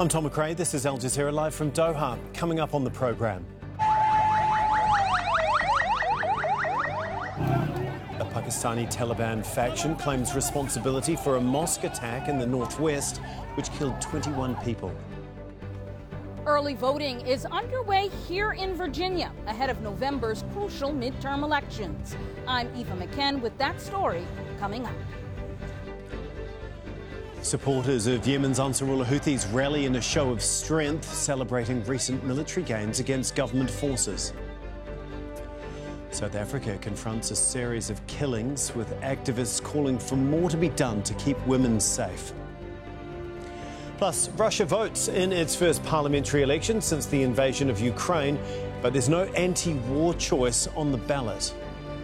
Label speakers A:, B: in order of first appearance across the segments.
A: I'm Tom McRae. This is Al Jazeera live from Doha. Coming up on the programme. A Pakistani Taliban faction claims responsibility for a mosque attack in the northwest, which killed 21 people.
B: Early voting is underway here in Virginia ahead of November's crucial midterm elections. I'm Eva McKen with that story coming up.
A: Supporters of Yemen's Ansarullah Houthis rally in a show of strength, celebrating recent military gains against government forces. South Africa confronts a series of killings, with activists calling for more to be done to keep women safe. Plus, Russia votes in its first parliamentary election since the invasion of Ukraine, but there's no anti-war choice on the ballot.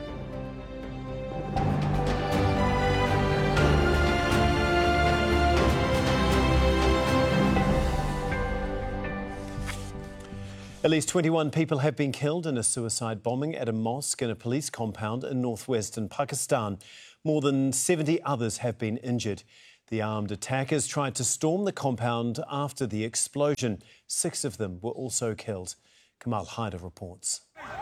A: At least 21 people have been killed in a suicide bombing at a mosque and a police compound in northwestern Pakistan. More than 70 others have been injured. The armed attackers tried to storm the compound after the explosion. 6 of them were also killed. Kamal Haider reports.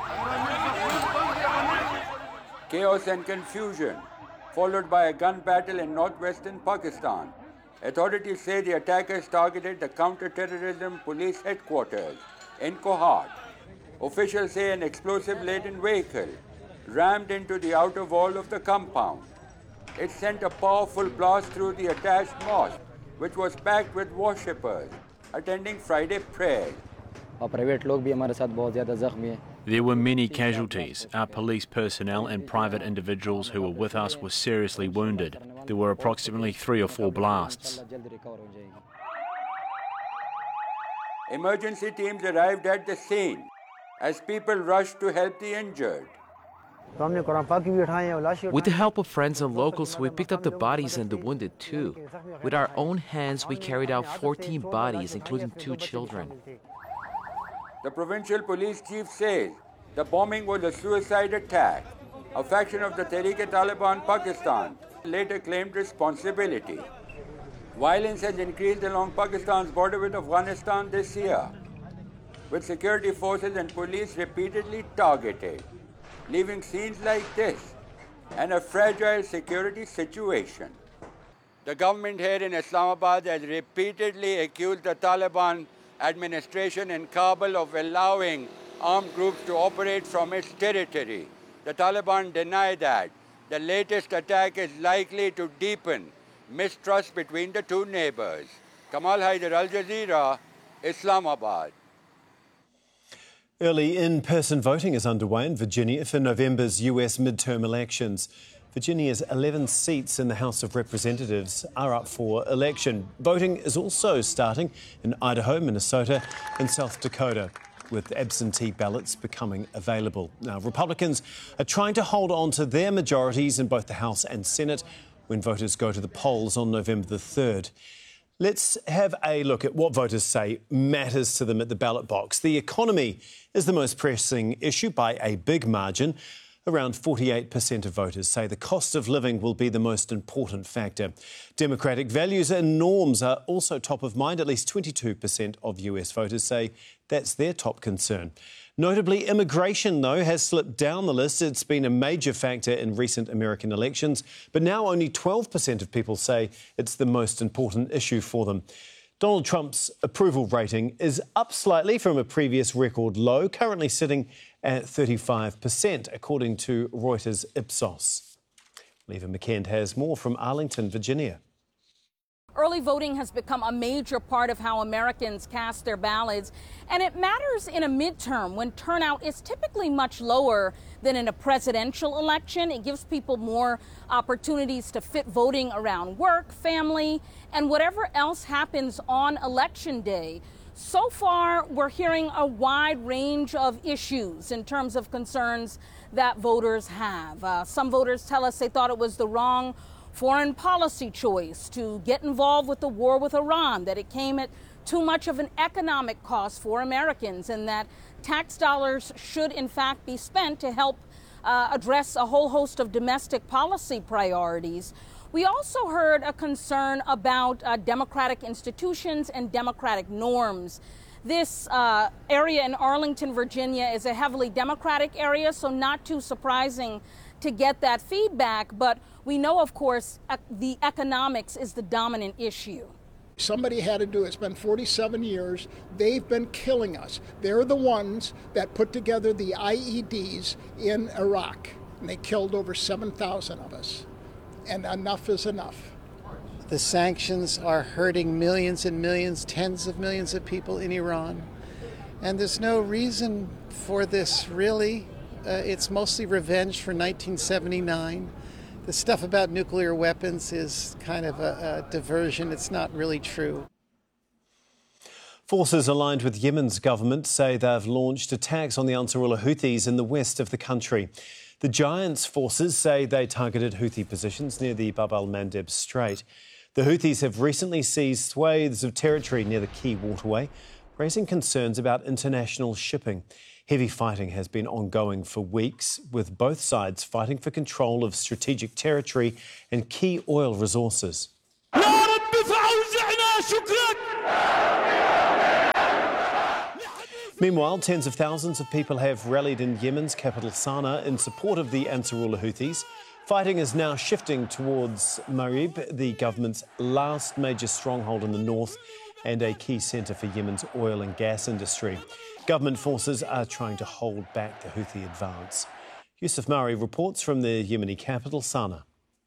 C: Chaos and confusion, followed by a gun battle in northwestern Pakistan. Authorities say the attackers targeted the counter-terrorism police headquarters in Kohat. Officials say an explosive-laden vehicle rammed into the outer wall of the compound. It sent a powerful blast through the attached mosque, which was packed with worshippers attending Friday prayers.
D: There were many casualties. Our police personnel and private individuals who were with us were seriously wounded. There were approximately 3 or 4 blasts.
C: Emergency teams arrived at the scene as people rushed to help the injured.
E: With the help of friends and locals, we picked up the bodies and the wounded too. With our own hands, we carried out 14 bodies, including 2 children.
C: The provincial police chief says the bombing was a suicide attack. A faction of the Tehreek-e-Taliban Pakistan later claimed responsibility. Violence has increased along Pakistan's border with Afghanistan this year, with security forces and police repeatedly targeted, leaving scenes like this and a fragile security situation. The government here in Islamabad has repeatedly accused the Taliban administration in Kabul of allowing armed groups to operate from its territory. The Taliban deny that. The latest attack is likely to deepen mistrust between the two neighbors. Kamal Haider, Al Jazeera, Islamabad.
A: Early in-person voting is underway in Virginia for November's US midterm elections. Virginia's 11 seats in the House of Representatives are up for election. Voting is also starting in Idaho, Minnesota and South Dakota, with absentee ballots becoming available. Now, Republicans are trying to hold on to their majorities in both the House and Senate when voters go to the polls on November the 3rd. Let's have a look at what voters say matters to them at the ballot box. The economy is the most pressing issue by a big margin. Around 48% of voters say the cost of living will be the most important factor. Democratic values and norms are also top of mind. At least 22% of US voters say that's their top concern. Notably, immigration, though, has slipped down the list. It's been a major factor in recent American elections, but now only 12% of people say it's the most important issue for them. Donald Trump's approval rating is up slightly from a previous record low, currently sitting at 35%, according to Reuters Ipsos. Eva McKend has more from Arlington, Virginia.
B: Early voting has become a major part of how Americans cast their ballots, and it matters in a midterm when turnout is typically much lower than in a presidential election. It gives people more opportunities to fit voting around work, family, and whatever else happens on Election Day. So far, we're hearing a wide range of issues in terms of concerns that voters have. Some voters tell us they thought it was the wrong foreign policy choice to get involved with the war with Iran, that it came at too much of an economic cost for Americans, and that tax dollars should in fact be spent to help address a whole host of domestic policy priorities. We also heard a concern about democratic institutions and democratic norms. This area in Arlington, Virginia is a heavily Democratic area, so not too surprising to get that feedback. But we know, of course, the economics is the dominant issue.
F: Somebody had to do it. It's been 47 years. They've been killing us. They're the ones that put together the IEDs in Iraq, and they killed over 7,000 of us. And enough is enough.
G: The sanctions are hurting millions and millions, tens of millions of people in Iran. And there's no reason for this, really. It's mostly revenge for 1979. The stuff about nuclear weapons is kind of a diversion. It's not really true.
A: Forces aligned with Yemen's government say they've launched attacks on the Ansarullah Houthis in the west of the country. The Giants forces say they targeted Houthi positions near the Bab al-Mandeb Strait. The Houthis have recently seized swathes of territory near the key waterway, raising concerns about international shipping. Heavy fighting has been ongoing for weeks, with both sides fighting for control of strategic territory and key oil resources. Meanwhile, tens of thousands of people have rallied in Yemen's capital Sana'a in support of the Ansarullah Houthis. Fighting is now shifting towards Marib, the government's last major stronghold in the north and a key centre for Yemen's oil and gas industry. Government forces are trying to hold back the Houthi advance. Yusuf Mari reports from the Yemeni capital, Sana'a.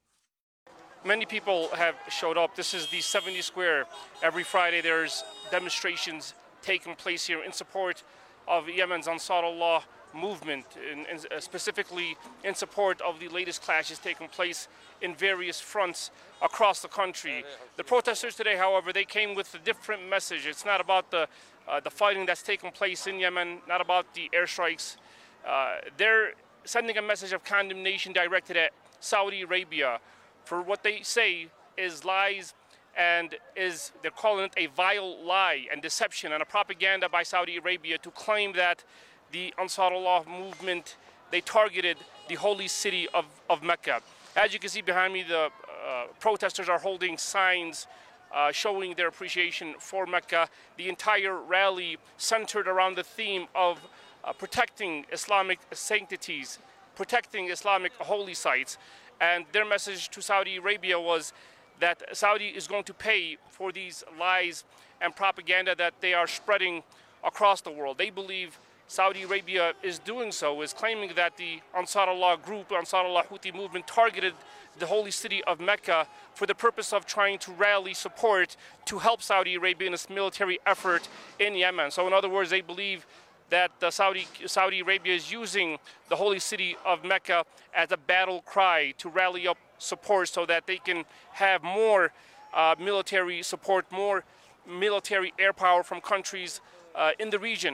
H: Many people have showed up. This is the 70 Square. Every Friday there's demonstrations taking place here in support of Yemen's Ansarullah movement, and specifically in support of the latest clashes taking place in various fronts across the country. The protesters today, however, they came with a different message. It's not about the fighting that's taking place in Yemen, not about the airstrikes. They're sending a message of condemnation directed at Saudi Arabia for what they say is lies, and they're calling it a vile lie and deception and a propaganda by Saudi Arabia to claim that the Ansarullah movement, they targeted the holy city of Mecca. As you can see behind me, the protesters are holding signs showing their appreciation for Mecca. The entire rally centered around the theme of protecting Islamic sanctities, protecting Islamic holy sites. And their message to Saudi Arabia was that Saudi is going to pay for these lies and propaganda that they are spreading across the world. They believe Saudi Arabia is doing so, is claiming that the Ansarullah group, Ansarullah Houthi movement, targeted the holy city of Mecca for the purpose of trying to rally support to help Saudi Arabia in its military effort in Yemen. So in other words, they believe that Saudi Arabia is using the holy city of Mecca as a battle cry to rally up support so that they can have more military support, more military air power from countries in the region.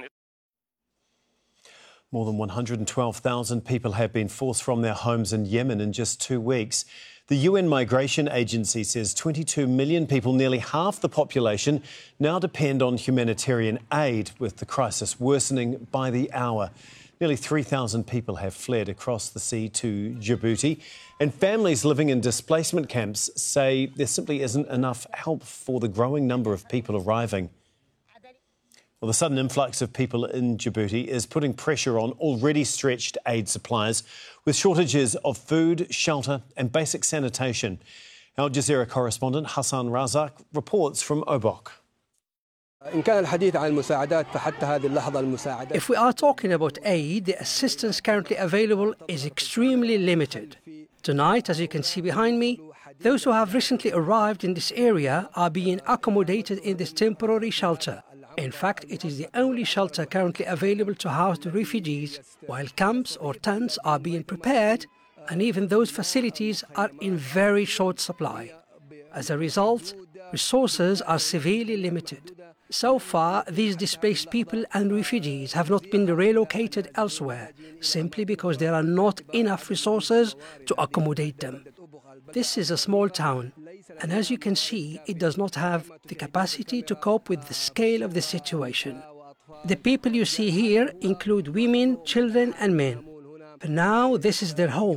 A: More than 112,000 people have been forced from their homes in Yemen in just 2 weeks. The UN Migration Agency says 22 million people, nearly half the population, now depend on humanitarian aid, with the crisis worsening by the hour. Nearly 3,000 people have fled across the sea to Djibouti, and families living in displacement camps say there simply isn't enough help for the growing number of people arriving. Well, the sudden influx of people in Djibouti is putting pressure on already stretched aid supplies, with shortages of food, shelter and basic sanitation. Al Jazeera correspondent Hassan Razak reports from Obok.
I: If we are talking about aid, the assistance currently available is extremely limited. Tonight, as you can see behind me, those who have recently arrived in this area are being accommodated in this temporary shelter. In fact, it is the only shelter currently available to house the refugees, while camps or tents are being prepared, and even those facilities are in very short supply. As a result, resources are severely limited. So far, these displaced people and refugees have not been relocated elsewhere, simply because there are not enough resources to accommodate them. This is a small town, and as you can see, it does not have the capacity to cope with the scale of the situation. The people you see here include women, children and men. For now, this is their home.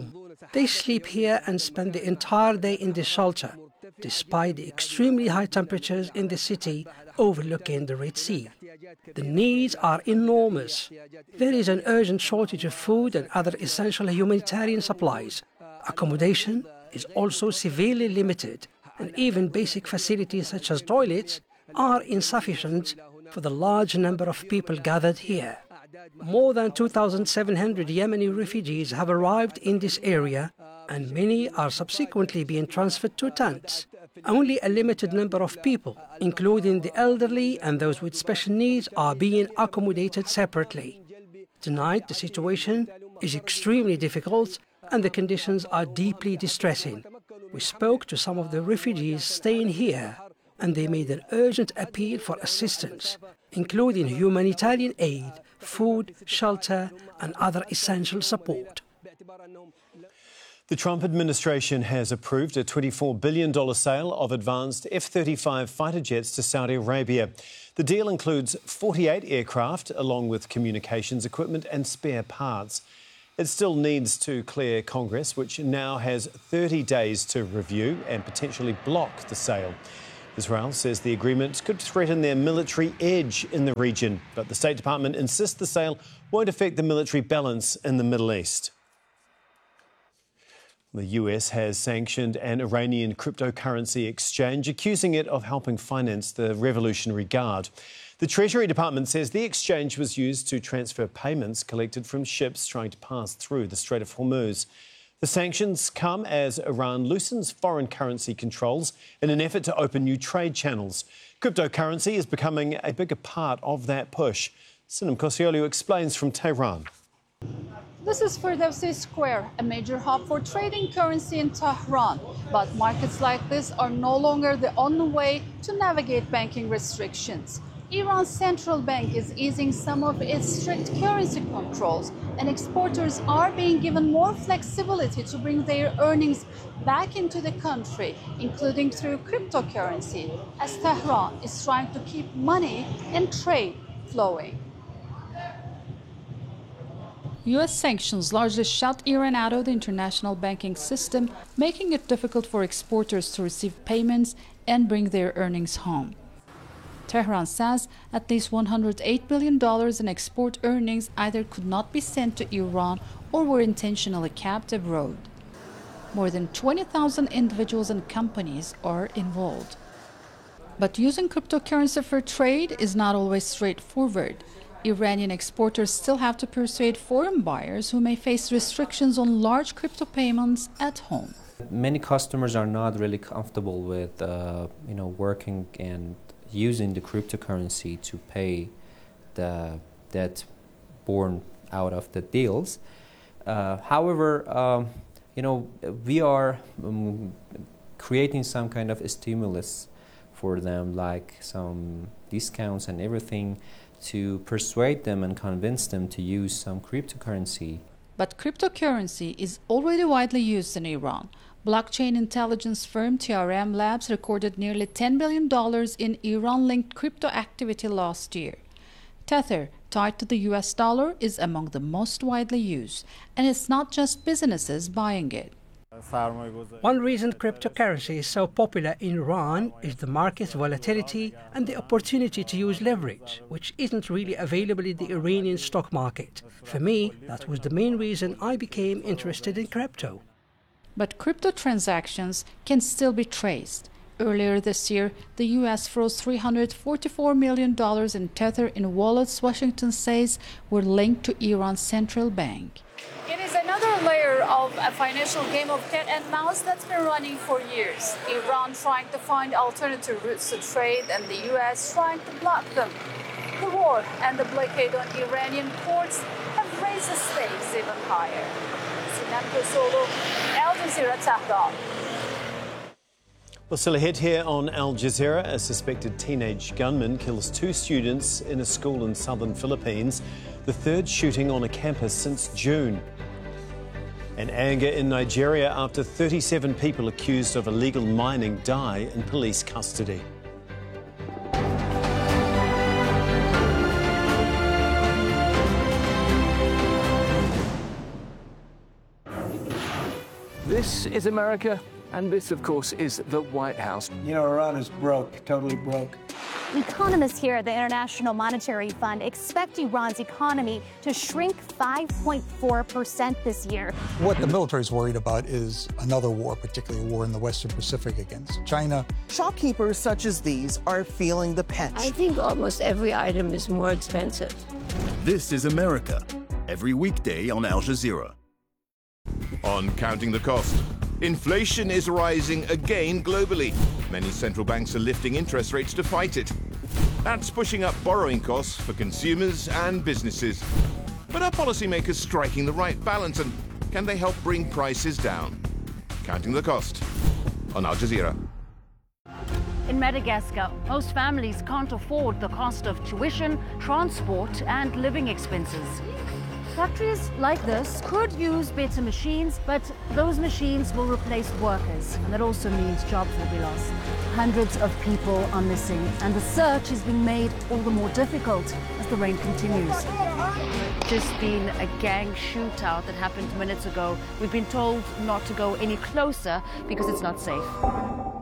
I: They sleep here and spend the entire day in the shelter, despite the extremely high temperatures in the city overlooking the Red Sea. The needs are enormous. There is an urgent shortage of food and other essential humanitarian supplies. Accommodation is also severely limited, and even basic facilities such as toilets are insufficient for the large number of people gathered here. More than 2,700 Yemeni refugees have arrived in this area, and many are subsequently being transferred to tents. Only a limited number of people, including the elderly and those with special needs, are being accommodated separately. Tonight, the situation is extremely difficult and the conditions are deeply distressing. We spoke to some of the refugees staying here, and they made an urgent appeal for assistance, including humanitarian aid, food, shelter, and other essential support.
A: The Trump administration has approved a $24 billion sale of advanced F-35 fighter jets to Saudi Arabia. The deal includes 48 aircraft, along with communications equipment and spare parts. It still needs to clear Congress, which now has 30 days to review and potentially block the sale. Israel says the agreement could threaten their military edge in the region, but the State Department insists the sale won't affect the military balance in the Middle East. The US has sanctioned an Iranian cryptocurrency exchange, accusing it of helping finance the Revolutionary Guard. The Treasury Department says the exchange was used to transfer payments collected from ships trying to pass through the Strait of Hormuz. The sanctions come as Iran loosens foreign currency controls in an effort to open new trade channels. Cryptocurrency is becoming a bigger part of that push. Sinem Kosiolu explains from Tehran.
J: This is Firdevsi Square, a major hub for trading currency in Tehran. But markets like this are no longer the only way to navigate banking restrictions. Iran's central bank is easing some of its strict currency controls, and exporters are being given more flexibility to bring their earnings back into the country, including through cryptocurrency, as Tehran is trying to keep money and trade flowing. U.S. sanctions largely shut Iran out of the international banking system, making it difficult for exporters to receive payments and bring their earnings home. Tehran says at least $108 billion in export earnings either could not be sent to Iran or were intentionally kept abroad. More than 20,000 individuals and companies are involved. But using cryptocurrency for trade is not always straightforward. Iranian exporters still have to persuade foreign buyers who may face restrictions on large crypto payments at home.
K: Many customers are not really comfortable with working and using the cryptocurrency to pay the debt born out of the deals. However, we are creating some kind of a stimulus for them, like some discounts and everything, to persuade them and convince them to use some cryptocurrency.
J: But cryptocurrency is already widely used in Iran. Blockchain intelligence firm TRM Labs recorded nearly $10 billion in Iran-linked crypto activity last year. Tether, tied to the US dollar, is among the most widely used, and it's not just businesses buying it.
I: One reason cryptocurrency is so popular in Iran is the market's volatility and the opportunity to use leverage, which isn't really available in the Iranian stock market. For me, that was the main reason I became interested in crypto.
J: But crypto transactions can still be traced. Earlier this year, the U.S. froze $344 million in Tether in wallets Washington says were linked to Iran's central bank. It is another layer of a financial game of cat and mouse that's been running for years. Iran trying to find alternative routes to trade and the U.S. trying to block them. The war and the blockade on Iranian ports have raised the stakes even higher. Sinem Kosiolu, Al Jazeera, Tehran.
A: Well, still ahead here on Al Jazeera, a suspected teenage gunman kills 2 students in a school in southern Philippines, the third shooting on a campus since June. And anger in Nigeria after 37 people accused of illegal mining die in police custody.
L: This is America, and this, of course, is the White House.
M: You know, Iran is broke, totally broke.
N: Economists here at the International Monetary Fund expect Iran's economy to shrink 5.4% this year.
O: What the military is worried about is another war, particularly a war in the Western Pacific against China.
P: Shopkeepers such as these are feeling the pinch.
Q: I think almost every item is more expensive.
R: This is America, every weekday on Al Jazeera. On Counting the Cost. Inflation is rising again globally. Many central banks are lifting interest rates to fight it. That's pushing up borrowing costs for consumers and businesses. But are policymakers striking the right balance, and can they help bring prices down? Counting the Cost on Al Jazeera.
S: In Madagascar, most families can't afford the cost of tuition, transport, and living expenses. Factories like this could use better machines, but those machines will replace workers, and that also means jobs will be lost. Hundreds of people are missing, and the search is being made all the more difficult as the rain continues. Just been a gang shootout that happened minutes ago. We've been told not to go any closer because it's not safe.